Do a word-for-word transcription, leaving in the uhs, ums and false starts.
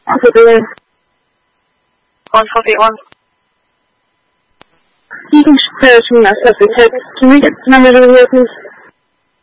Possibly. one forty-one. You can share it to me, that's perfect. Can we get the numbers over here, please?